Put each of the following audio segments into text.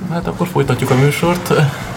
Hát akkor folytatjuk a műsort.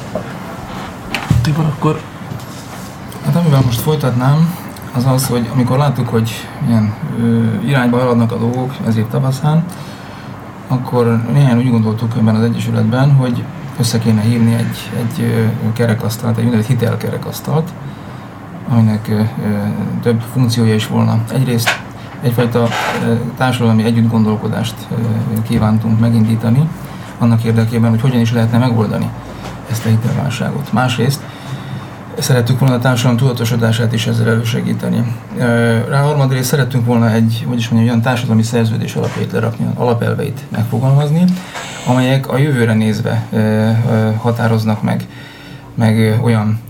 Tibor, akkor... Hát amivel most folytatnám, az az, hogy amikor láttuk, hogy ilyen irányba haladnak a dolgok ez év tavaszán, akkor néhány úgy gondoltuk ebben az egyesületben, hogy össze kéne hívni egy kerekasztalt, egy úgynevezett hitelkerekasztalt, aminek több funkciója is volna. Egyrészt egyfajta társadalmi együttgondolkodást kívántunk megindítani, annak érdekében, hogy hogyan is lehetne megoldani ezt a hitelválságot. Másrészt szerettük volna a társadalom tudatosodását is ezzel elősegíteni. Rá harmadrészt szerettünk volna egy olyan társadalmi szerződés alapjait lerakni, alapelveit megfogalmazni, amelyek a jövőre nézve határoznak meg olyan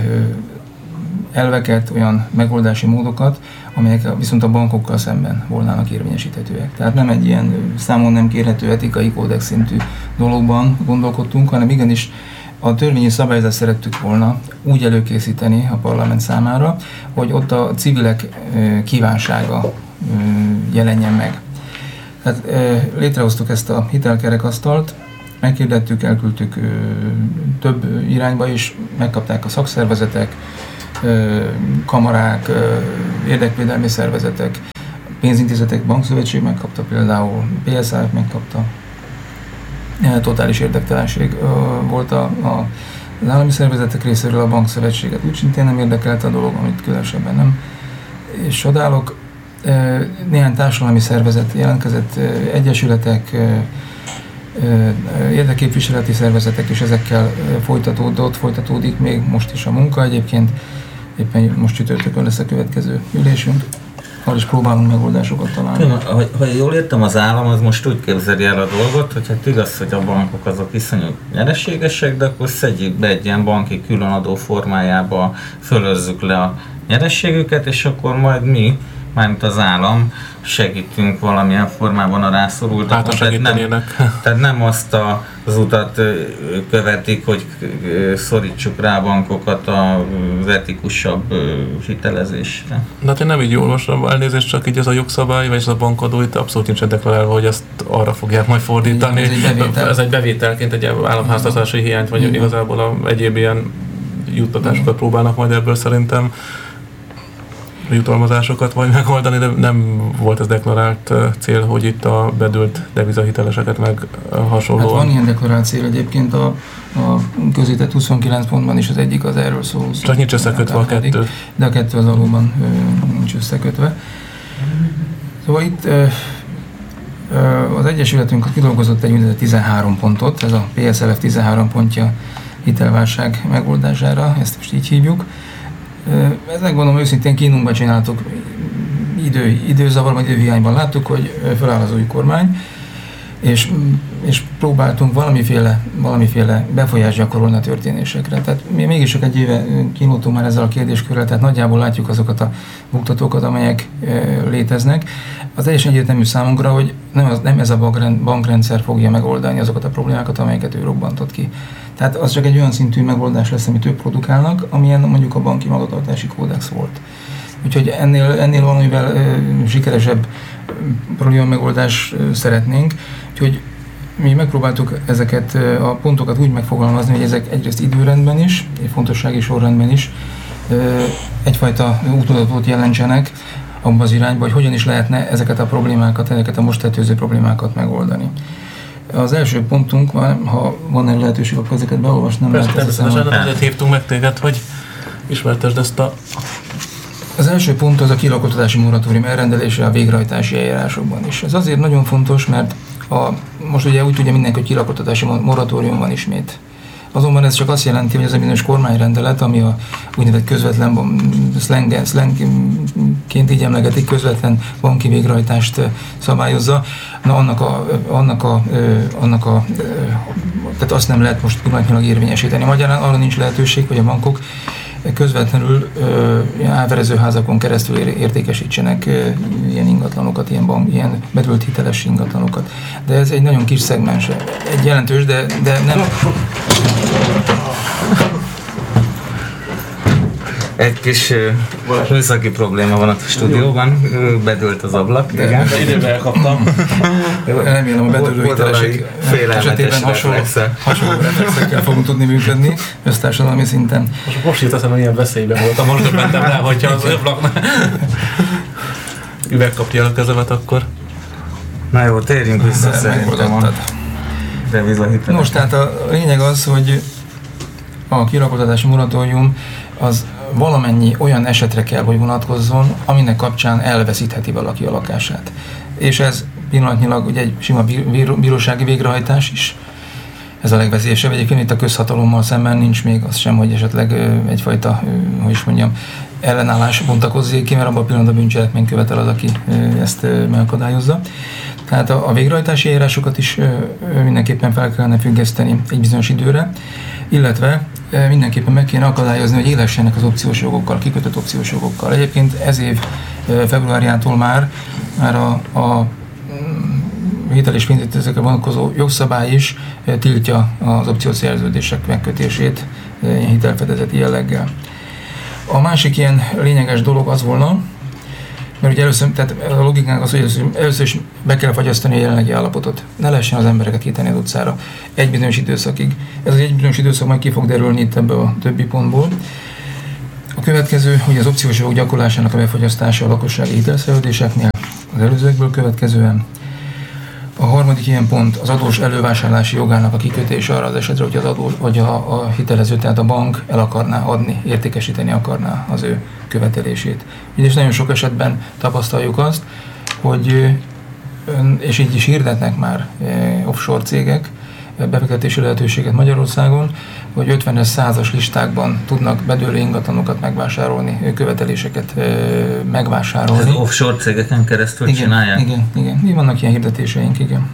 elveket, olyan megoldási módokat, amelyek viszont a bankokkal szemben volnának érvényesíthetőek. Tehát nem egy ilyen számon nem kérhető etikai kódex szintű dologban gondolkodtunk, hanem igenis a törvényi szabályozást szerettük volna úgy előkészíteni a parlament számára, hogy ott a civilek kívánsága jelenjen meg. Tehát létrehoztuk ezt a hitelkerekasztalt, meghirdettük, elküldtük több irányba is, megkapták a szakszervezetek, kamarák, érdekvédelmi szervezetek, pénzintézetek, bankszövetség megkapta például, PSF megkapta. Totális érdektelenség volt az állami szervezetek részéről, a bankszövetséget úgy szintén nem érdekelte a dolog, amit különösebben nem. És csodálok, néhány társadalmi szervezet jelentkezett, egyesületek, érdekképviseleti szervezetek, és ezekkel folytatódik még most is a munka egyébként. Éppen most csütörtökön lesz a következő ülésünk. Arra is próbálunk megoldásokat találni. Ha jól értem, az állam az most úgy képzeli el a dolgot, hogy hát igaz, hogy a bankok azok iszonyú nyereségesek, de akkor szedjük be egy ilyen banki különadó formájába, fölözzük le a nyerességüket, és akkor majd mi, mármint az állam, segítünk valamilyen formában a rászorultakon. Tehát nem azt az utat követik, hogy szorítsuk rá a bankokat az etikusabb hitelezésre. De hát én nem így jól olvasom, elnézést, csak így ez a jogszabály, vagy ez a bankadó itt abszolút nincsen deklarálva, hogy ezt arra fogják majd fordítani. Ez egy bevételként, egy államháztartási hiányt, vagy igazából egyéb ilyen juttatásokat próbálnak majd ebből szerintem jutalmazásokat majd megoldani, de nem volt ez deklarált cél, hogy itt a bedőlt devizahiteleseket meg hasonlóan. Hát van ilyen deklarált cél egyébként, a közített 29 pontban is az egyik az erről szól. Csak nincs összekötve a kettő. De a kettő az valóban nincs összekötve. Szóval itt az Egyesületünk kidolgozott egy 13 pontot, ez a PSLF 13 pontja hitelválság megoldására, ezt most így hívjuk. Ezt megmondom őszintén, kínunkban csináltuk, időzavarban, időhiányban láttuk, hogy feláll az új kormány, és próbáltunk valamiféle befolyást gyakorolni a történésekre. Tehát mi mégis csak egy éve kínáltunk már ezzel a kérdéskörrel, tehát nagyjából látjuk azokat a buktatókat, amelyek léteznek. Az teljesen egyértelmű számunkra, hogy nem ez a bankrendszer fogja megoldani azokat a problémákat, amelyeket ő robbantott ki. Tehát az csak egy olyan szintű megoldás lesz, amit ők produkálnak, amilyen mondjuk a banki magatartási kódex volt. Úgyhogy ennél valamivel sikeresebb probléma megoldást szeretnénk. Úgyhogy mi megpróbáltuk ezeket a pontokat úgy megfogalmazni, hogy ezek egyrészt időrendben is, fontossági sorrendben is egyfajta útmutatót jelentsenek abban az irányba, hogy hogyan is lehetne ezeket a problémákat, ezeket a most tetőző problémákat megoldani. Az első pontunk, ha van lehetőség, akkor ezeket beolvasnám. Természetesen azért hívtunk meg téged, hogy ismertesd ezt a... Az első pont az a kilakoltatási moratórium elrendelése a végrehajtási eljárásokban is. Ez azért nagyon fontos, mert most ugye úgy tudja mindenki, hogy kilakoltatási moratórium van ismét. Azonban ez csak azt jelenti, hogy ez a bizonyos kormányrendelet, ami a úgynevezett közvetlen slangként így emlegetik, közvetlen banki végrehajtást szabályozza. Na tehát azt nem lehet most pillanatnyilag érvényesíteni. Magyarán arra nincs lehetőség, hogy a bankok közvetlenül áverezőházakon keresztül értékesítsenek ilyen ingatlanokat, ilyen bedőlt hiteles ingatlanokat. De ez egy nagyon kis szegmens, egy jelentős, de nem... Egy kis műszaki probléma van a stúdióban, bedőlt az ablak. Igen, de időben elkaptam. Remélem a bedőlő hitelesek esetében hasonló reflexekkel fogunk tudni működni össztársadalmi szinten. Most hiszem, hogy ilyen veszélyben voltam, most döbbentem rá, hogyha az ablaknál üveg kapja a kezemet, akkor... Na jó, térjünk vissza szerintem a devizahitelekre. Most tehát a lényeg az, hogy a kirakoltatási moratórium az valamennyi olyan esetre kell, hogy vonatkozzon, aminek kapcsán elveszítheti valaki a lakását. És ez pillanatnyilag ugye egy sima bírósági végrehajtás is. Ez a legveszélyesebb. Egyébként itt a közhatalommal szemben nincs még az sem, hogy esetleg egyfajta, hogy is mondjam, ellenállás bontakozzék ki, mert abban a pillanatban bűncselekmény követel az, aki ezt megakadályozza. Tehát a végrehajtási eljárásokat is mindenképpen fel kellene függeszteni egy bizonyos időre, illetve mindenképpen meg kéne akadályozni, hogy élessenek az opciós jogokkal, kikötött opciós jogokkal. Egyébként ez év februárjától már a hitel- és pénzintézetekre vonatkozó jogszabály is tiltja az opciós szerződések megkötését hitelfedezeti jelleggel. A másik ilyen lényeges dolog az volna, mert ugye először, tehát a logikánk az, hogy először is be kell fagyasztani a jelenlegi állapotot. Ne lehessen az embereket kitenni az utcára egy bizonyos időszakig. Ez egy bizonyos időszak majd ki fog derülni itt ebből a többi pontból. A következő, hogy az opciós jogok gyakorlásának a befagyasztása a lakossági hitelszerződéseknél az előzőekből következően. A harmadik ilyen pont az adós elővásárlási jogának a kikötése arra az esetre, hogy a hitelező, tehát a bank el akarná adni, értékesíteni akarná az ő követelését. És nagyon sok esetben tapasztaljuk azt, hogy, és így is hirdetnek már offshore cégek befektetési lehetőséget Magyarországon, hogy 50-es, 100-as listákban tudnak bedőlő ingatlanokat megvásárolni, követeléseket megvásárolni. Ez offshore cégeken keresztül csinálják? Igen. Vannak ilyen hirdetéseink, igen.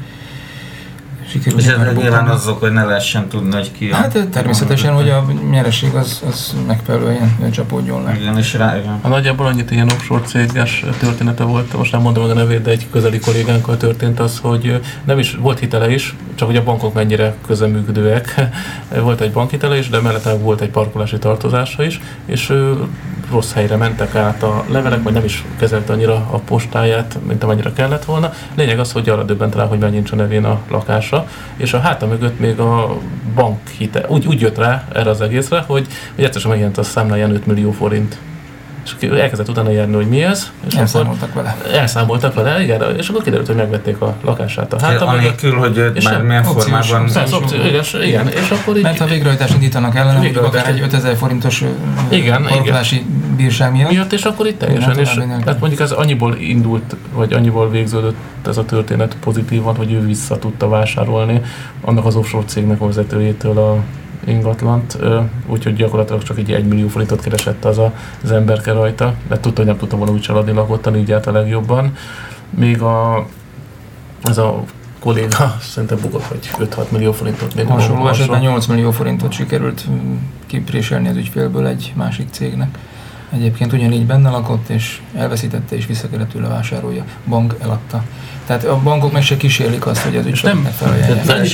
És ez nyilván azok, hogy ne lehessen tudni, hogy ki a... Hát természetesen, hogy a nyeresség az megfelelően csapódjon le. Igen, és rá, igen. Nagyjából annyit ilyen offshore céges története volt, most nem mondom meg a nevét, de egy közeli kollégánkkal történt az, hogy nem is volt hitele is, csak hogy a bankok mennyire közeműködőek. Volt egy bankhitele is, de mellette volt egy parkolási tartozása is, és rossz helyre mentek át a levelek, vagy nem is kezelte annyira a postáját, mint amennyire kellett volna. Lényeg az, hogy arra döbbent rá, hogy menjünk a nevén a lakásra, és a háta mögött még a bankhite úgy jött rá erre az egészre, hogy egyszerűen megjelent a számláján 5 millió forint. És elkezdett utána járni, hogy mi ez. És elszámoltak vele, igen, és akkor kiderült, hogy megvették a lakását a háta mögött. Anélkül, hogy őt már milyen formában... Igen, és akkor így... Mert ha végrehajtást indítanak ellen, mondjuk akár egy 5000 forintos parkolási bírság miatt. És akkor itt teljesen. Tehát mondjuk ez annyiból indult, vagy annyiból végződött ez a történet pozitívan, hogy ő vissza tudta vásárolni annak az offshore cégnek a vezetőjétől a ingatlant, úgyhogy gyakorlatilag csak egy 1 millió forintot keresett az emberke rajta, de tudta, hogy nem tudta volna úgy családni lakottan, így állt a legjobban. Még ez a kolléga szerintem bukott, hogy 5-6 millió forintot még hasonló esetben 8 millió forintot sikerült kipréselni az ügyfélből egy másik cégnek. Egyébként ugyanígy benne lakott, és elveszítette, és vissza kellett tőle vásárolja. Bank eladta. Tehát a bankok meg se kísérlik azt, hogy az ügyfeleknek felajánlják.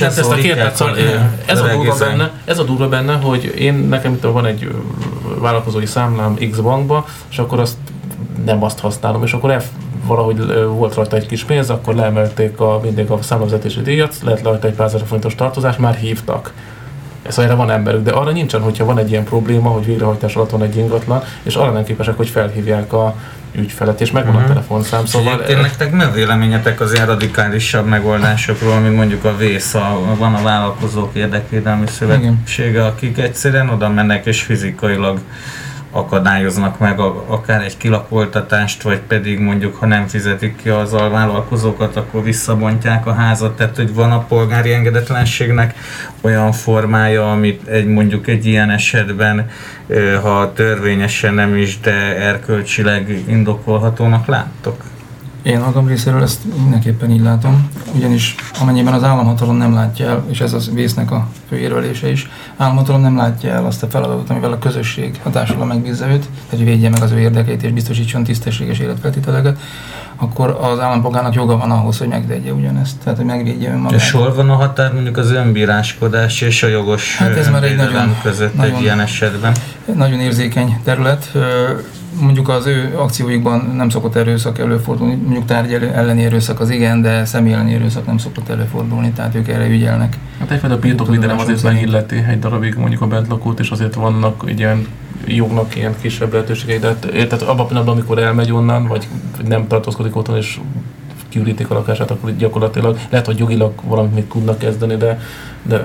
Ez a durva benne, hogy nekem itt van egy vállalkozói számlám X bankba, és akkor azt nem azt használom, és akkor valahogy volt rajta egy kis pénz, akkor leemelték mindig a számlavezetési díjat, lehet rajta egy pár ezer forintos tartozás, már hívtak. Szóval erre van emberük, de arra nincsen, hogyha van egy ilyen probléma, hogy végrehajtás alatt van egy ingatlan, és arra nem képesek, hogy felhívják a ügyfelet, és megvan a telefonszám. Szóval nektek mi a véleményetek az ilyen radikálisabb megoldásokról, mint mondjuk a VÉSZ, van a Vállalkozók Érdekvédelmi Szövetsége, akik egyszerűen oda mennek és fizikailag akadályoznak meg akár egy kilakoltatást, vagy pedig mondjuk, ha nem fizetik ki az alvállalkozókat, akkor visszabontják a házat. Tehát, hogy van a polgári engedetlenségnek olyan formája, amit mondjuk egy ilyen esetben, ha törvényesen nem is, de erkölcsileg indokolhatónak láttok? Én magam részéről ezt mindenképpen így látom, ugyanis amennyiben az államhatalom nem látja el, és ez az vésznek a főérvelése is, államhatalom nem látja el azt a feladatot, amivel a közösség, a társadalom megbízza őt, tehát védje meg az ő érdekeit és biztosítson tisztességes életfeltételeket, akkor az állampolgárnak joga van ahhoz, hogy megvédje ugyanezt, tehát hogy megvédje önmagát. És hol van a határ mondjuk az önbíráskodás és a jogos védelem között egy ilyen esetben? Nagyon érzékeny terület. Mondjuk az ő akcióikban nem szokott erőszak előfordulni, mondjuk tárgy elleni erőszak az igen, de személy elleni erőszak nem szokott előfordulni, tehát ők erre ügyelnek. Hát egyfajta a birtokvédelem azért megilleti egy darabig mondjuk a bentlakót, és azért vannak ilyen jognak ilyen kisebb lehetőségei, de tehát abban a pillanatban, amikor elmegy onnan, vagy nem tartózkodik otthon, és kiürítik a lakását, akkor gyakorlatilag lehet, hogy jogilag valamit még tudnak kezdeni, de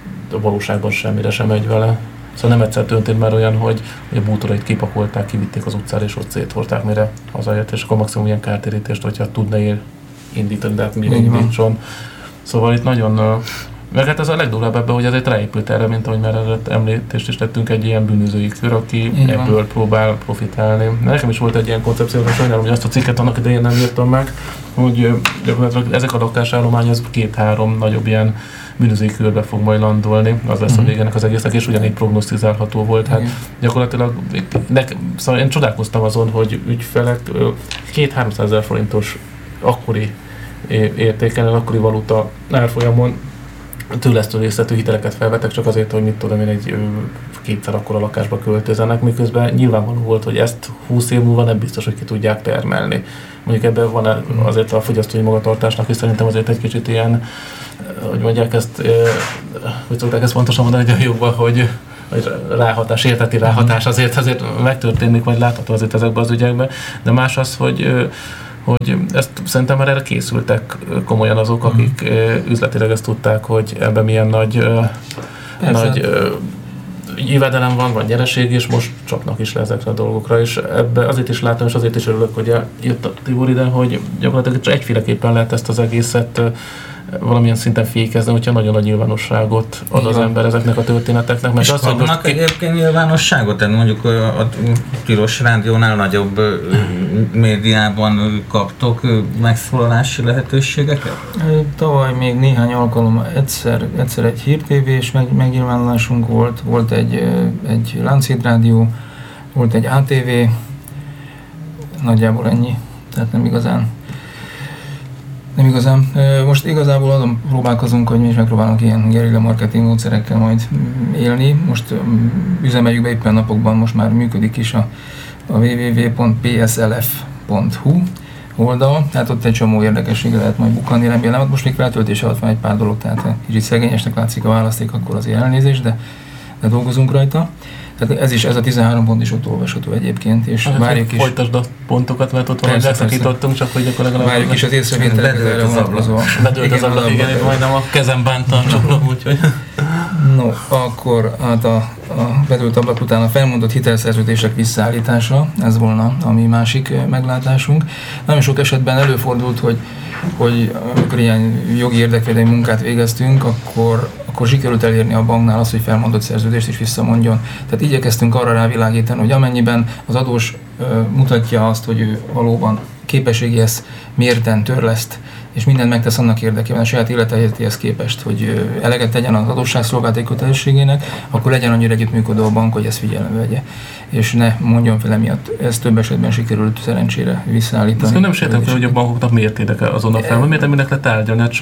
a valóságban semmire sem megy vele. Szóval nem egyszer történt már olyan, hogy a bútorait kipakolták, kivitték az utcára és ott széthordták, mire hazaért, és akkor maximum ilyen kártérítést, hogyha tudna indítani, de hát mire indítson. Szóval itt nagyon... Meg hát ez a legdurvább ebben, hogy ezért ráépült erre, mint ahogy már említést is tettünk, egy ilyen bűnözői kör, aki ebből próbál profitálni. Nekem is volt egy ilyen koncepció, hogy sajnálom, hogy azt a cikket annak idején nem írtam meg, hogy gyakorlatilag ezek a lakásállomány, az 2-3 nagyobb ilyen bűnözői körbe fog majd landolni, az lesz a végének az egésznek, és ugyanígy prognosztizálható volt. Hát gyakorlatilag szóval én csodálkoztam azon, hogy ügyfelek 200-300 ezer forintos akkori értéken, akkori valuta árfolyamon tőlesztő részletű hiteleket felvettek, csak azért, hogy mit tudom én, egy kétszer akkora lakásba költözenek, miközben nyilvánvaló volt, hogy ezt 20 év múlva nem biztos, hogy ki tudják termelni. Mondjuk ebben van azért a fogyasztói magatartásnak, és szerintem azért egy kicsit ilyen, hogy mondják ezt, hogy szokták ezt pontosan mondani, hogy a jogban, hogy ráhatás, érteti ráhatás azért megtörténik, vagy látható azért ezekben az ügyekben, de más az, hogy ezt szerintem már erre készültek komolyan azok, akik üzletileg ezt tudták, hogy ebben milyen nagy jövedelem van, vagy nyereség, és most csapnak is le ezekre a dolgokra, és ebbe azért is látom, és azért is örülök, hogy jött a Tibor ide, hogy gyakorlatilag csak egyféleképpen lehet ezt az egészet valamilyen szinten fékezni, hogyha nagyon nagy nyilvánosságot ad az ember ezeknek a történeteknek. És az, kapnak egyébként nyilvánosságot? Tehát mondjuk a Tilos Rádiónál nagyobb médiában kaptok megszólalási lehetőségeket? Tavaly még néhány alkalom egyszer egy hírtévés megnyilvánulásunk volt egy Lánchíd Rádió, volt egy ATV, nagyjából ennyi, tehát nem igazán. Most igazából azon próbálkozunk, hogy mi is megpróbálunk ilyen gerilla marketing módszerekkel majd élni. Most üzemeljük be éppen napokban, most már működik is a www.pslf.hu oldal, tehát ott egy csomó érdekességre lehet majd bukkanni, remélem. Most még feltöltés alatt van egy pár dolog, tehát kicsit szegényesnek látszik a választék, akkor azért elnézést, de dolgozunk rajta. Tehát ez a 13 pont is ott olvasható egyébként, és hát várjuk is. Folytasd a pontokat, mert ott valahogy elszakítottunk, csak hogy akkor legalább... Várjuk is az észrevételeket erre vonatkozóan. Bedőlt az ablak, igen, itt majdnem a kezem bántam csak, úgyhogy... No, akkor hát a bedőlt ablak után a felmondott hitelszerződések visszaállítása, ez volna a mi másik meglátásunk. Nagyon sok esetben előfordult, hogy amikor ilyen jogi érdekvédelmi munkát végeztünk, akkor sikerült elérni a banknál azt, hogy felmondott szerződést is visszamondjon. Tehát igyekeztünk arra rávilágítani, hogy amennyiben az adós mutatja azt, hogy ő valóban képességéhez mérten törleszt, és mindent megtesz annak érdekében a saját élethelyzetéhez képest, hogy eleget tegyen az adósságszolgáltatói kötelességének, akkor legyen annyira együttműködő a bank, hogy ezt figyelembe vegye. És ne mondjon fel emiatt. Ez több esetben sikerült szerencsére visszaállítani. Azt nem sejtem fel, hogy a bankoknak miért érdeke azonnal fel, miért nem mindenek le tárgyalni, hát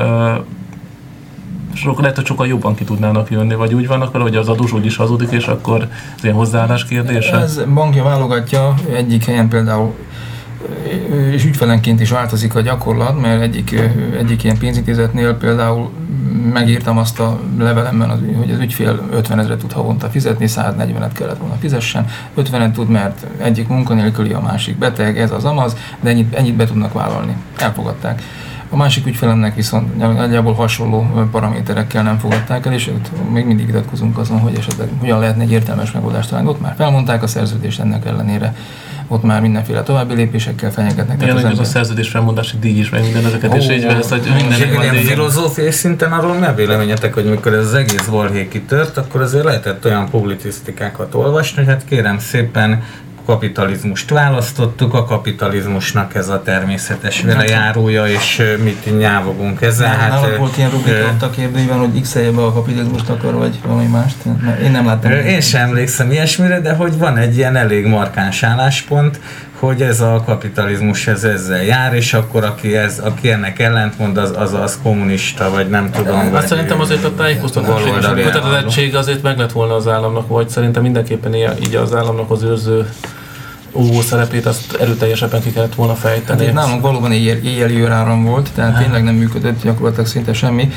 lehet, hogy sokkal jobban ki tudnának jönni, vagy úgy vannak vele, hogy az adós úgyis hazudik, és akkor ez ilyen hozzáállás kérdése? Ez bankja válogatja, egyik helyen például és ügyfelenként is változik a gyakorlat, mert egyik ilyen pénzintézetnél például megírtam azt a levelemben, hogy az ügyfél 50 000 tud havonta fizetni, 140-et kellett volna fizessen, 50-et tud, mert egyik munkanélküli, a másik beteg, ez az amaz, de ennyit be tudnak vállalni. Elfogadták. A másik ügyfelemnek viszont nagyjából hasonló paraméterekkel nem fogadták el, és még mindig vitatkozunk azon, hogy esetleg hogyan lehetne egy értelmes megoldást találni. Ott már felmondták a szerződést, ennek ellenére ott már mindenféle további lépésekkel fenyegetnek. Igen, hogy az a szerződés felmondási díj is, meg minden ezeket, és így vesz, hogy mindennek van díj. Filozófiai szinten arról mi a véleményetek, hogy mikor ez az egész balhé kitört, akkor azért lehetett olyan publicisztikákat olvasni, hogy hát kérem szépen kapitalizmust választottuk, a kapitalizmusnak ez a természetes velejárója, és mit nyávogunk ezzel. Nálunk volt ilyen rubrika a kérdőjében, hogy x-elje be a kapitalizmust akar, vagy valami mást? Én nem láttam. Én sem emlékszem ilyesmire, de hogy van egy ilyen elég markáns álláspont, hogy ez a kapitalizmus ezzel jár, és akkor aki ennek ellentmond, az kommunista, vagy nem tudom. Azt szerintem azért a tájékoztatás és a kötelezettség azért meg lett volna az államnak, vagy szerintem mindenképpen így az államnak az őrző szerepét azt erőteljesebben ki kellett volna fejteni. Hát nálunk valóban éjjeli áram volt, tehát tényleg nem működött gyakorlatilag szinte semmi.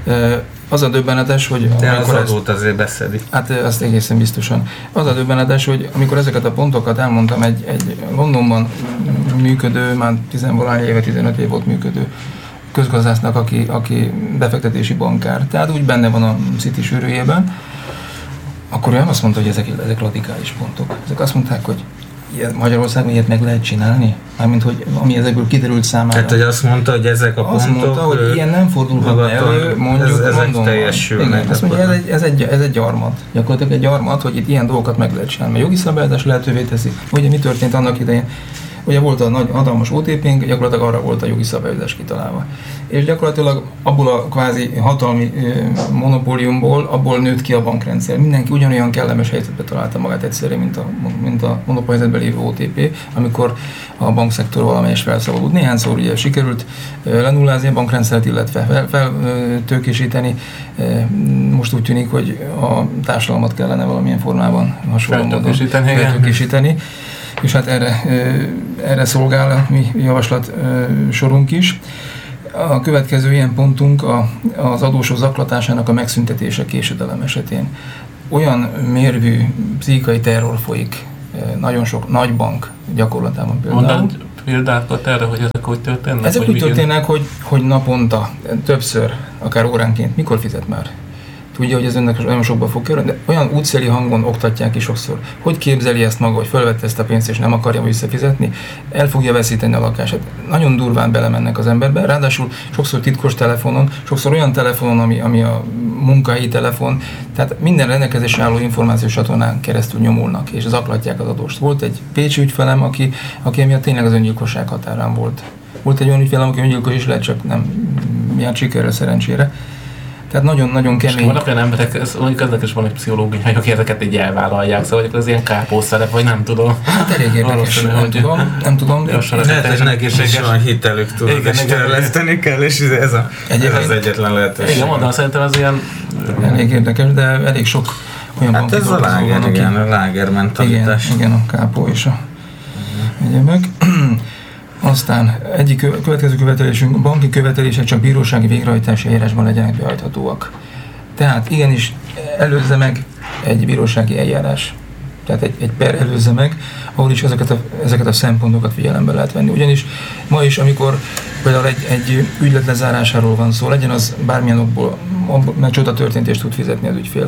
Az a döbbenetes, hogy... De az adót azért beszedi. Hát azt egészen biztosan. Az a döbbenetes, hogy amikor ezeket a pontokat elmondtam, egy Londonban működő, már 10-valahány éve, 15 év volt működő közgazdásznak, aki befektetési bankár, tehát úgy benne van a City sűrűjében, akkor ő nem azt mondta, hogy ezek radikális pontok. Ezek azt mondták, hogy Magyarországon ilyet meg lehet csinálni? Mármint, hogy ami ezekből kiderült számára. Hát, hogy azt mondta, hogy ezek a pontok... Azt mondta, hogy ilyen nem fordulhat elő, mondjuk ezek teljesülnek. Igen, azt mondja, ez egy gyarmat. Gyakorlatilag egy gyarmat, hogy itt ilyen dolgokat meg lehet csinálni. Mert jogi szabályozás lehetővé teszi. Ugye mi történt annak idején? Ugye volt a nagy hatalmas OTP-nk, gyakorlatilag arra volt a jogi szabályozás kitalálva. És gyakorlatilag abból a kvázi hatalmi monopóliumból, abból nőtt ki a bankrendszer. Mindenki ugyanolyan kellemes helyzetbe találta magát egyszerre, mint a monopóliumban lévő OTP, amikor a bankszektor valamelyes felszabadult. Néhányszor ugye sikerült lenullázni a bankrendszert, illetve feltőkésíteni. Most úgy tűnik, hogy a társadalmat kellene valamilyen formában hasonló módon feltőkésíteni. És hát erre szolgál a mi javaslat sorunk is. A következő ilyen pontunk az adósok zaklatásának a megszüntetése késedelem esetén. Olyan mérvű pszichikai terror folyik nagyon sok nagy bank gyakorlatában például. Mondd példákat erre, hogy ezek hogy történnek? Ezek úgy történnek, hogy naponta, többször, akár óránként, mikor fizet már? Tudja, hogy ez önnek olyan sokba fog kerülni, de olyan útszéli hangon oktatják ki sokszor. Hogy képzeli ezt maga, hogy felvette ezt a pénzt és nem akarja visszafizetni? El fogja veszíteni a lakását. Nagyon durván belemennek az emberbe, ráadásul sokszor titkos telefonon, sokszor olyan telefonon, ami a munkahelyi telefon, tehát minden rendelkezésre álló információs csatornán keresztül nyomulnak és zaklatják az adóst. Volt egy pécsi ügyfelem, aki emiatt tényleg az öngyilkosság határán volt. Volt egy olyan ügyfelem, aki öngyilkos is lehet, csak nem járt sikerrel szerencsére. Tehát nagyon-nagyon kemény. És vannak olyan emberek, mondjuk ezek is van egy pszichológiai, akik ezeket így elvállalják, szóval ez ilyen kápószerep, vagy nem tudom. Hát elég érdekes, nem tudom. Lehet, hogy neki is van hitelük, tudod, és törleszteni kell, és ez az egyetlen lehetőség. Igen, mondom, szerintem ez ilyen... Elég érdekes, de elég sok olyan hát ez a láger, igen, a láger mentalitás. Igen, a kápó és a egyébek. Aztán következő követelésünk, banki követelések csak bírósági végrehajtási eljárásban legyenek behajthatóak. Tehát igenis előzze meg egy bírósági eljárás. Tehát egy per előzze meg, ahol is ezeket a szempontokat figyelembe lehet venni. Ugyanis ma is, amikor például egy ügylet lezárásáról van szó, legyen az bármilyen okból, mert csoda történtést tud fizetni az ügyfél,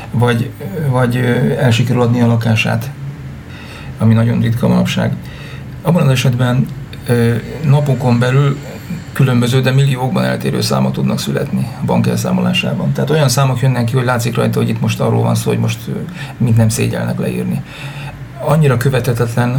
vagy el sikerül adni a lakását, ami nagyon ritka manapság. Abban az esetben napokon belül különböző, de milliókban eltérő számok tudnak születni a bank elszámolásában. Tehát olyan számok jönnek ki, hogy látszik rajta, hogy itt most arról van szó, hogy most mit nem szégyelnek leírni. Annyira követhetetlen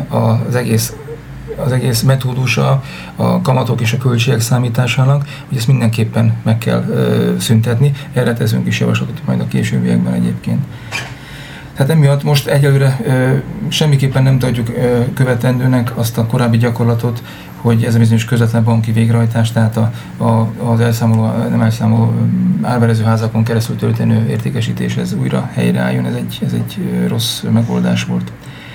az egész metódusa a kamatok és a költségek számításának, hogy ezt mindenképpen meg kell szüntetni. Erre teszünk is javaslatot majd a későbbiekben egyébként. Tehát emiatt most egyelőre semmiképpen nem tudjuk követendőnek azt a korábbi gyakorlatot, hogy ez a bizonyos közvetlen banki végrehajtás, tehát az nem elszámoló árverezőházakon keresztül történő értékesítés, ez újra helyreálljon, ez egy rossz megoldás volt.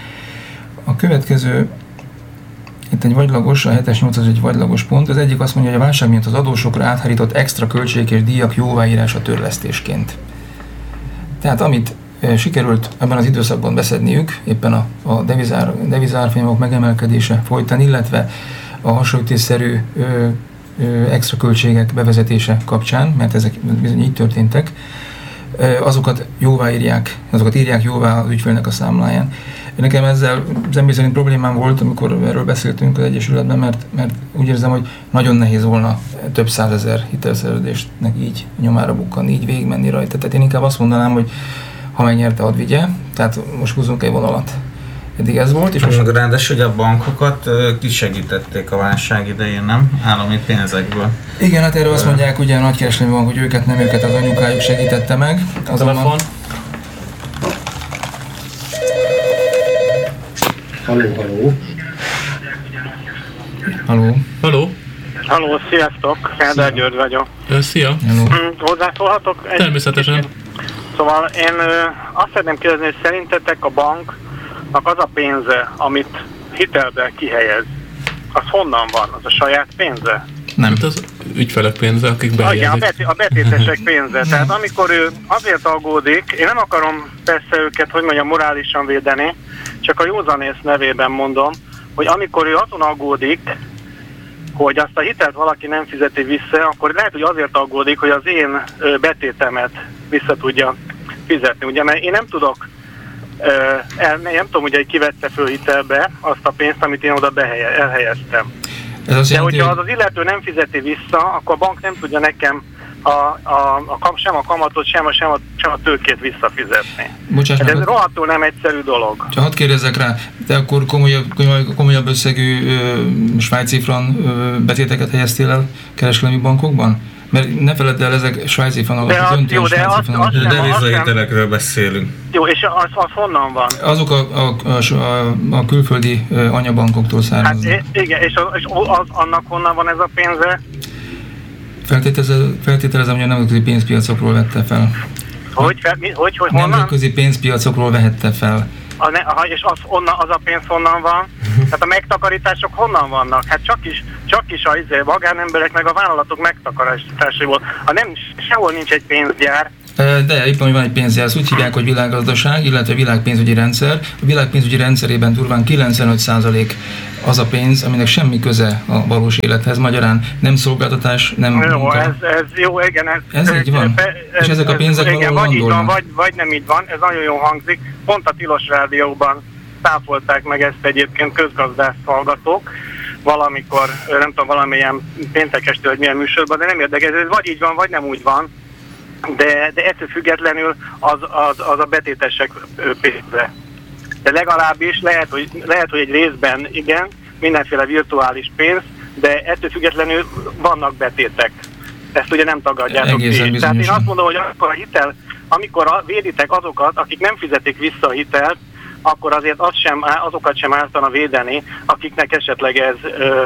A következő, itt egy vagylagos, a 7-8 egy vagylagos pont, az egyik azt mondja, hogy a válság miatt az adósokra áthárított extra költségek és díjak jóváírása törlesztésként. Tehát amit sikerült ebben az időszakban beszedniük, éppen a devizárfolyamok megemelkedése folytán, illetve a hasonlítésszerű extra költségek bevezetése kapcsán, mert ezek bizony így történtek, azokat írják jóvá az ügyfélnek a számláján. Nekem ezzel személy szerint problémám volt, amikor erről beszéltünk az Egyesületben, mert úgy érzem, hogy nagyon nehéz volna több százezer hitelszerződésnek így nyomára bukkanni, így végigmenni rajta. Tehát én inkább azt mondanám, hogy ha megnyerte, hadd vigye, tehát most húzzunk egy vonalat. Eddig ez volt. És most ráadásul, hogy a bankokat kisegítették a válság idején, nem? Állami pénzekből. Igen, hát erről azt mondják ugye a nagykereskedelmi bank, hogy őket az anyukájuk segítette meg. Telefon. Halló, sziasztok! Kádár György vagyok. Szia! Hozzászólhatok? Természetesen. Szóval én azt szeretném kérdezni, hogy szerintetek a banknak az a pénze, amit hitelbe kihelyez, az honnan van? Az a saját pénze? Nem. Hát az ügyfelek pénze, akik behelyezik. A betétesek pénze. Tehát amikor ő azért aggódik, én nem akarom persze őket, hogy mondjam, morálisan védeni, csak a józanész nevében mondom, hogy amikor ő azon aggódik, hogy azt a hitelt valaki nem fizeti vissza, akkor lehet, hogy azért aggódik, hogy az én betétemet vissza tudja fizetni. Ugye, mert én nem tudok, nem tudom, ugye, hogy kivette föl hitelbe azt a pénzt, amit én oda elhelyeztem. De hogyha az illető nem fizeti vissza, akkor a bank nem tudja nekem sem a kamatot, sem a tőkét visszafizetni. Ez rohadtul nem egyszerű dolog. Csak hadd kérdezzek rá, te akkor komolyabb összegű svájci frank betéteket helyeztél el kereskedelmi bankokban? Mert ne feledd el, ezek svájci frankok, az öntően svájci frankok. De devizahitelekről beszélünk. Jó, és az honnan van? Azok a külföldi anyabankoktól származnak. Hát igen, és annak honnan van ez a pénze? Feltételezem, hogy a nemzetközi pénzpiacokról vette fel. Hogy honnan? Nemzetközi pénzpiacokról vehette fel. És az a pénz honnan van? Tehát a megtakarítások honnan vannak? Hát csak is a magánemberek meg a vállalatok megtakarításaiból. Sehol nincs egy pénzgyár. De éppen, hogy van egy pénzgyár, ezt úgy hívják, hogy világgazdaság, illetve világpénzügyi rendszer. A világpénzügyi rendszerében durván 95% az a pénz, aminek semmi köze a valós élethez. Magyarán nem szolgáltatás, nem munka. Ez jó, igen. Ez így van. És ezek a pénzek igen, valahol landolnak. Vagy így van, vagy nem így van. Ez nagyon jól hangzik. Pont a Tilos Rádióban táfolták meg ezt egyébként közgazdász hallgatók. Valamikor, nem tudom, valamilyen péntek este, hogy milyen műsorban, de nem érdekes. Ez vagy így van, vagy nem úgy van. De ettől függetlenül az a betétesek pénze. De legalábbis lehet, hogy egy részben igen, mindenféle virtuális pénz, de ettől függetlenül vannak betétek. Ezt ugye nem tagadjátok ti. Tehát én azt mondom, hogy amikor véditek azokat, akik nem fizetik vissza a hitelt, akkor azért azokat sem ártana védeni, akiknek esetleg ez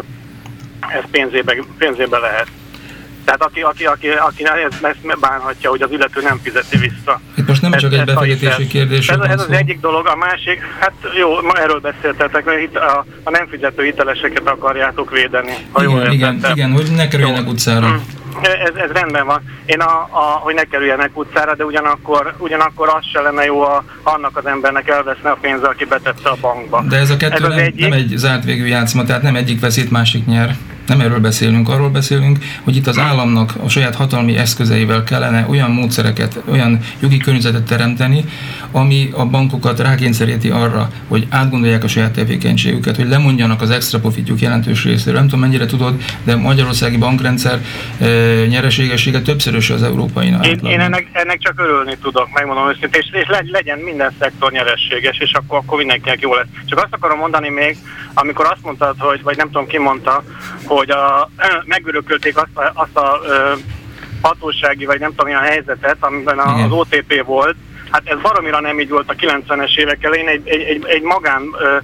pénzébe lehet. Tehát aki ezt bánhatja, hogy az illető nem fizeti vissza. Itt most nem csak egy befektetési kérdés. Ez az egyik dolog, a másik, hát jó, ma erről beszéltetek, hogy a nem fizető hiteleseket akarjátok védeni. Igen, hogy ne kerüljenek utcára. Ez rendben van. Én hogy ne kerüljenek utcára, de ugyanakkor az se lenne jó, annak az embernek elveszne a pénze, aki betette a bankba. De ez a kettő nem egy zárt végű játszma, tehát nem egyik veszít, másik nyer. Nem erről beszélünk, arról beszélünk, hogy itt az államnak a saját hatalmi eszközeivel kellene olyan módszereket, olyan jogi környezetet teremteni, ami a bankokat rákényszeríti arra, hogy átgondolják a saját tevékenységüket, hogy lemondjanak az extra profitjuk jelentős részéről. Nem tudom, mennyire tudod, de a magyarországi bankrendszer nyereségessége többszörös az európai átlagnak. Én ennek csak örülni tudok, megmondom őszintén, és legyen minden szektor nyereséges, és akkor mindenkinek jó lesz. Csak azt akarom mondani még, amikor azt mondtad, vagy nem tudom ki mondta, hogy megörökölték azt a hatósági, vagy nem tudom milyen helyzetet, amiben az OTP volt. Hát ez baromira nem így volt a 90-es évek elején. Egy magán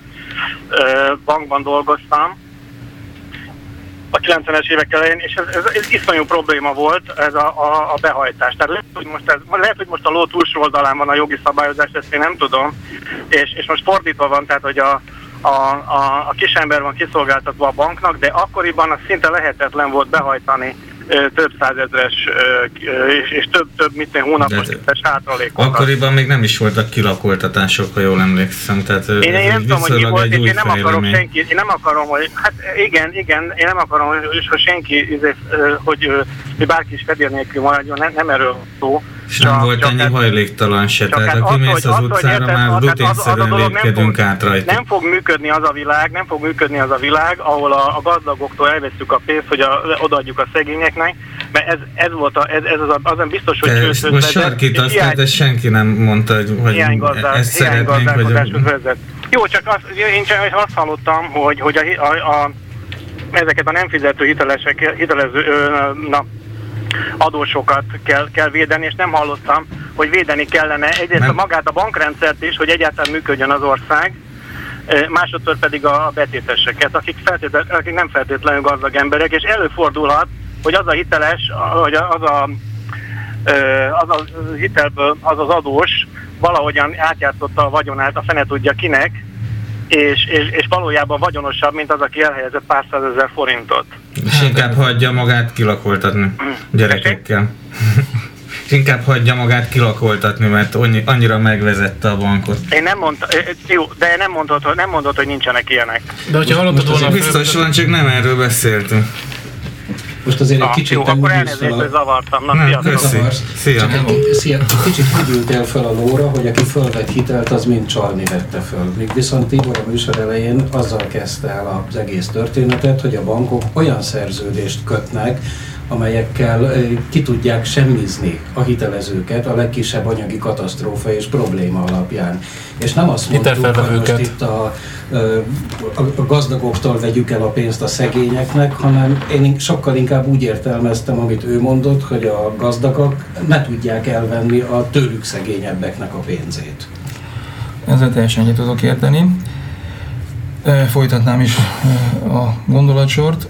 bankban dolgoztam a 90-es évek elején, és ez iszonyú probléma volt, ez a behajtás. Tehát lehet, hogy most a ló túlsó oldalán van a jogi szabályozás, ezt én nem tudom, és most fordítva van, tehát hogy a kisember van kiszolgáltatva a banknak, de akkoriban az szinte lehetetlen volt behajtani több százezres és több hónapos hátralékokat. Akkoriban még nem is voltak kilakoltatások, ha jól emlékszem. Tehát én nem tudom, hogy mi volt, és én nem akarom, hogy hát igen, én nem akarom, hogy senki, hogy bárki is fedél nélkül maradjon, nem erről szó. És nem volt ennyi hajléktalan se, tehát ha kimész az utcára, már rutinszerűen lépkedünk át rajta. Nem fog működni az a világ, ahol a gazdagoktól elveszünk a pénzt, hogy odaadjuk a szegényeknek, mert ez volt azon biztos, hogy csőszöz most sarkítasz, tehát senki nem mondta, hogy ezt szeretnénk, hogy... Jó, csak én csak azt hallottam, hogy ezeket a nem fizető adósokat kell védeni, és nem hallottam, hogy védeni kellene egyrészt magát a bankrendszert is, hogy egyáltalán működjön az ország, másodszor pedig a betéteseket, akik nem feltétlenül gazdag emberek, és előfordulhat, hogy az a hiteles, hogy az hitelből az adós valahogyan átjátszotta a vagyonát, a fene tudja kinek, és valójában vagyonosabb, mint az, aki elhelyezett pár százezer forintot. És inkább hagyja magát kilakoltatni gyerekekkel. És inkább hagyja magát kilakoltatni, mert annyira megvezette a bankot. Én nem mondtam, jó, de nem mondod, hogy nincsenek ilyenek. De hogyha hallottad volna... Biztos van, csak nem erről beszéltünk. Most azért egy kicsit... Jó, akkor elnézést, hogy zavartam. Szia. Kicsit úgy ültél fel a lóra, hogy aki fölvett hitelt, az mind csalni vette föl. Míg viszont Tibor a műsor elején azzal kezdte el az egész történetet, hogy a bankok olyan szerződést kötnek, amelyekkel ki tudják semmizni a hitelezőket a legkisebb anyagi katasztrófa és probléma alapján. És nem azt mondtuk, hogy most itt a gazdagoktól vegyük el a pénzt a szegényeknek, hanem én sokkal inkább úgy értelmeztem, amit ő mondott, hogy a gazdagok ne tudják elvenni a tőlük szegényebbeknek a pénzét. Ezzel teljesen egyet tudok érteni. Folytatnám is a gondolatsort.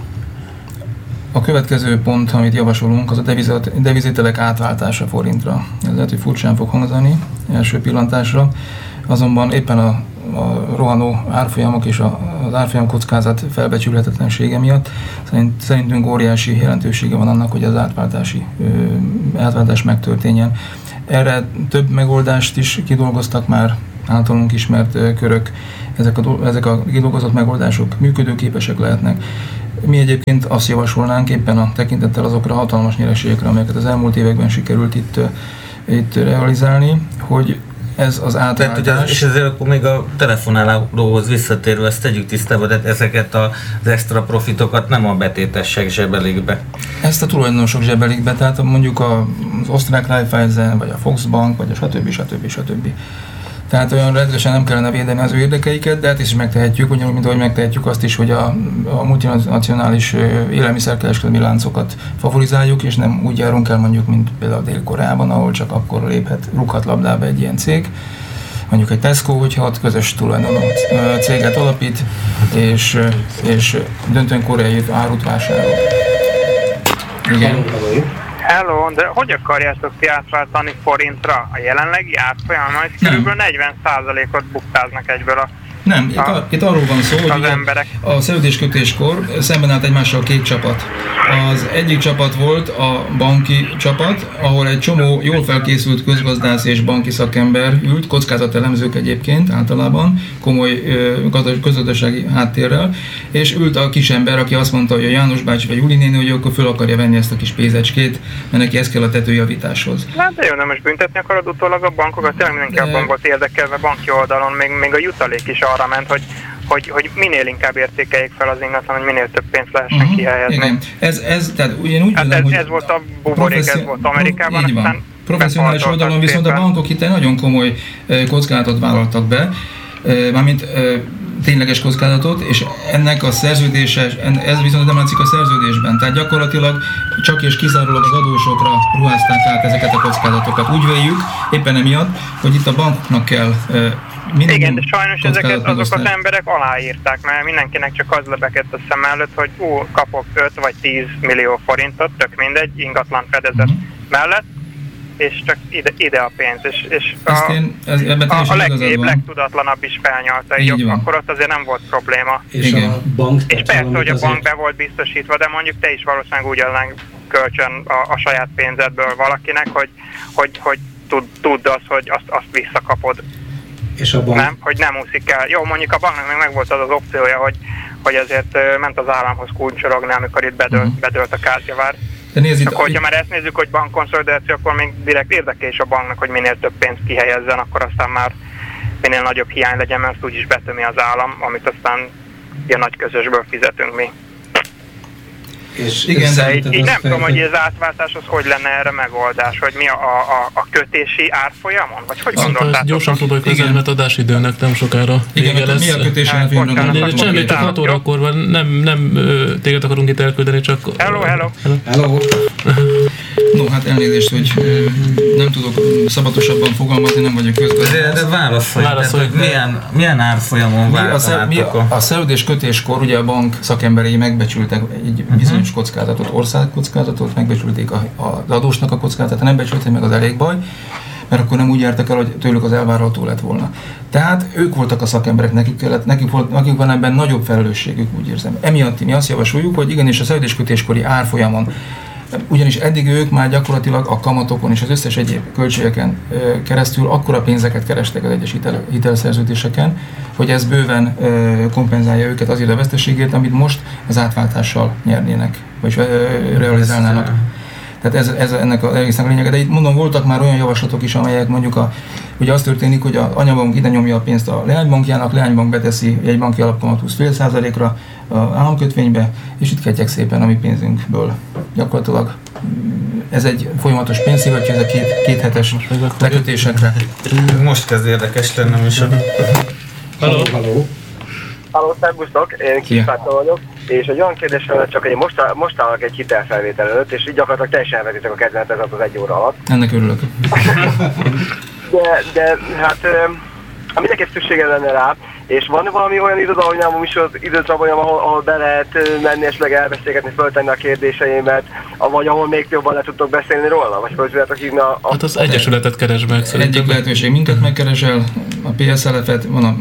A következő pont, amit javasolunk, az a devizételek átváltása forintra. Ez lehet, hogy furcsán fog hangzani első pillantásra, azonban éppen a rohanó árfolyamok és az árfolyam kockázat felbecsülhetetlensége miatt szerintünk óriási jelentősége van annak, hogy az átváltás megtörténjen. Erre több megoldást is kidolgoztak már általunk ismert körök. Ezek a kidolgozott megoldások működőképesek lehetnek. Mi egyébként azt javasolnánk éppen a tekintettel azokra a hatalmas nyereségekre, amelyeket az elmúlt években sikerült itt realizálni, hogy ez az átváltás... És ezért akkor még a telefonálóhoz visszatérve ezt tegyük tisztába, tehát ezeket az extra profitokat nem a betétesek zsebelik be. Ezt a tulajdonosok zsebelik be, tehát mondjuk az osztrák Raiffeisen, vagy a Volksbank, vagy a stb. Tehát olyan rendesen nem kellene védeni az ő érdekeiket, de hát is megtehetjük, ugyanúgy, mint ahogy megtehetjük azt is, hogy a multinacionális élelmiszerkereskedelmi láncokat favorizáljuk, és nem úgy járunk el mondjuk, mint például Dél-Koreában, ahol csak akkor rúghat labdába egy ilyen cég. Mondjuk egy Tesco, hogyha ott közös tulajdonú céget alapít, és döntően koreai árut vásárol. Igen. Hello, de hogy akarjátok ti átváltani forintra? A jelenlegi árfolyam, majd kb. 40%-ot buktáznak egyből Nem, itt arról van szó, hogy a szerződéskötéskor szemben állt egymással két csapat. Az egyik csapat volt a banki csapat, ahol egy csomó jól felkészült közgazdász és banki szakember ült, kockázatelemzők egyébként általában, komoly közgazdasági háttérrel, és ült a kisember, aki azt mondta, hogy a János bácsi vagy Juli néni, hogy akkor föl akarja venni ezt a kis pénzecskét, mert neki ez kell a tetőjavításhoz. Hát de jó, nem most büntetni akarod utólag a bankokat, tényleg mindenki abban volt érdekelve banki oldalon, még a jutalék is arra ment, hogy minél inkább értékeljék fel az ingatlan, hogy minél több pénzt lehessen kihelyezni. Igen, tehát én úgy hát ez volt a buborék, ez volt Amerikában, így van. Professzionális oldalon viszont a bankok itt egy nagyon komoly kockázatot vállaltak be, mármint tényleges kockázatot, és ennek a szerződése, ez viszont nem látszik a szerződésben. Tehát gyakorlatilag csak és kizárólag az adósokra ruházták át ezeket a kockázatokat. Úgy véljük, éppen emiatt, hogy itt a bankoknak kell igen, de sajnos ezeket azok az emberek aláírták, mert mindenkinek csak az lebegett a szem előtt, hogy kapok 5 vagy 10 millió forintot, tök mindegy, ingatlan fedezet mellett, és csak ide a pénz, és a legtudatlanabb is felnyalta, így akkor ott azért nem volt probléma. És a bank, és persze, hogy a bank be volt biztosítva, de mondjuk te is valószínűleg úgy adnánk kölcsön a saját pénzedből valakinek, hogy tudd azt, hogy azt visszakapod. És a bank... Nem, hogy nem úszik el. Jó, mondjuk a banknak meg volt az opciója, hogy ezért ment az államhoz kuncsorogni, amikor itt bedőlt a kártyavár. Akkor, hogyha már ezt nézzük, hogy bankkonszolidáció, akkor még direkt érdeke is a banknak, hogy minél több pénzt kihelyezzen, akkor aztán már minél nagyobb hiány legyen, mert azt úgyis betömi az állam, amit aztán ilyen nagy közösből fizetünk mi. Igen, így nem tudom, hogy az átváltás az hogy lenne erre megoldás, hogy mi a kötési árfolyamon? Vagy hogy gondoltátok? Gyorsan tudod közölni, mert adásidőnek nem sokára vége lesz. Mi a kötési árfolyamon? Semmi, csak 6 órakor van, nem téged akarunk itt elküldeni, csak... Hello. No, hát elnézést, hogy nem tudok szabatosabban fogalmazni, nem vagyok közgazdász. De válaszolj. Milyen árfolyamon váltanátok? A szerződés kötéskor ugye a bank szakemberei megbecsültek egy bizonyos kockázatot, országkockázatot, megbecsülték az adósnak a kockázatát, nem becsülték meg az elég baj, mert akkor nem úgy jártak el, hogy tőlük az elvárható lett volna. Tehát ők voltak a szakemberek, nekik van ebben nagyobb felelősségük, úgy érzem. Emiatt mi azt javasoljuk, hogy igenis a szerződéskötéskori árfolyamon, ugyanis eddig ők már gyakorlatilag a kamatokon és az összes egyéb költségeken keresztül akkora pénzeket kerestek az egyes hitelszerződéseken, hogy ez bőven kompenzálja őket azért a veszteségét, amit most az átváltással nyernének, vagy realizálnának. Tehát ez ennek az egésznek a lényege. De itt mondom, voltak már olyan javaslatok is, amelyek mondjuk ugye az történik, hogy az anyabank ide nyomja a pénzt a leánybankjának, leánybank beteszi egy banki alapkamat 0,5%-ra az államkötvénybe, és itt ketyeg szépen a mi pénzünkből. Gyakorlatilag ez egy folyamatos pénzszivattyú, ez a két hetes lekötésekre. Most kezd érdekes lennem is. Halló, szervusztok, én Kispárton vagyok, és egy olyan kérdésem, csak hogy most állok egy hitelfelvétel előtt, és így gyakorlatilag teljesen elvetítek a kedvenetet az 1 óra alatt. Ennek örülök. De hát mindenképp szüksége lenne rá, és van valami olyan irodalmi időtrabolyam, ahol be lehet menni és meg elbeszélgetni, föltenni a kérdéseimet, vagy ahol még jobban le tudtok beszélni róla, vagy föl tudjátok hívni Hát az egyesületet keresd meg szerintem. Egyik lehetőség, minket megkeresel, a PSLF-et, van a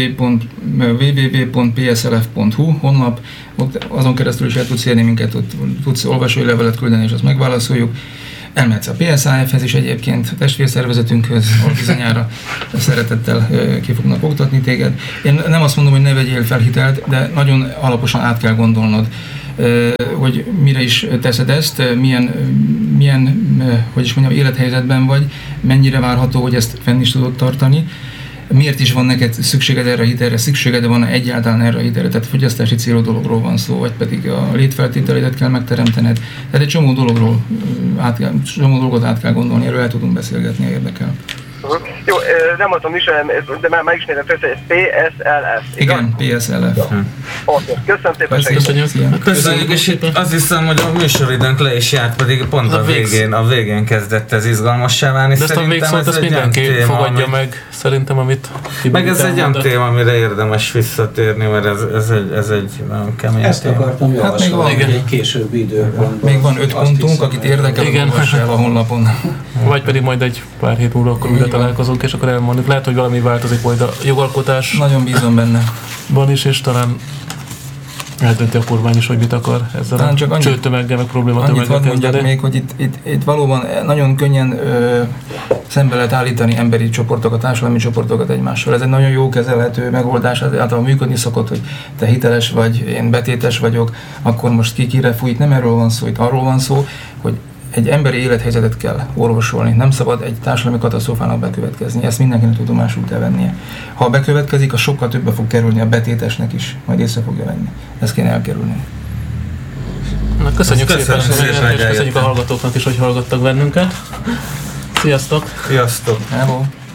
www.pslf.hu honlap, ott azon keresztül is el tudsz érni minket, ott tudsz olvasói levelet küldeni, és azt megválaszoljuk. Elmehetsz a PSAF-hez is egyébként, a testvérszervezetünkhöz, ahol bizonyára szeretettel ki fognak oktatni téged. Én nem azt mondom, hogy ne vegyél fel hitelt, de nagyon alaposan át kell gondolnod, hogy mire is teszed ezt, milyen hogy is mondjam, élethelyzetben vagy, mennyire várható, hogy ezt fenn is tudod tartani. Miért is van neked szükséged erre a hitelre, szükséged van egyáltalán erre a hitelre, tehát fogyasztási célú dologról van szó, vagy pedig a létfeltételedet kell megteremtened. Tehát egy csomó dolgot át kell gondolni, erről el tudunk beszélgetni, érdekel. Jó, nem mondtam is, de már megismétem fel, hogy ez PSLF. Igen, PSLF. Oké, köszönöm szépen segítséget. Köszönjük, és itt azt hiszem, hogy a műsoridőnk le is járt, pedig pont a végén kezdett ez izgalmassá válni. De ezt a végszót azt mindenki fogadja meg, szerintem, amit meg ez egy olyan téma, amire érdemes visszatérni, mert ez egy nagyon kemény ezt téma. akartam javasolni, hogy egy későbbi időben. Még van 5 pontunk, akit érdekel, olvass el a honlapon. Vagy pedig majd egy pár hét múlva akkor újra találkozunk, és akkor elmondjuk. Lehet, hogy valami változik majd a jogalkotás. Nagyon bízom benne. Van is, és talán eldönti a kormány is, hogy mit akar ezzel a csőtömeggel, meg problématömeggel kezdeni. Annyit mondjak még, hogy itt valóban nagyon könnyen szembe lehet állítani emberi csoportokat, társadalmi csoportokat egymással. Ez egy nagyon jó kezelhető megoldás, általában működni szokott, hogy te hiteles vagy, én betétes vagyok, akkor most ki kire fújt. Nem erről van szó, itt arról van szó, hogy egy emberi élethelyzetet kell orvosolni. Nem szabad egy társadalmi katasztrófának bekövetkezni. Ezt mindenkinek tudomásul kell vennie. Ha bekövetkezik, az sokkal többbe fog kerülni a betétesnek is, majd észre fogja venni. Ezt kéne elkerülni. Na, köszönjük szépen, és köszönjük a hallgatóknak is, hogy hallgattak bennünket. Sziasztok! Sziasztok! Hello!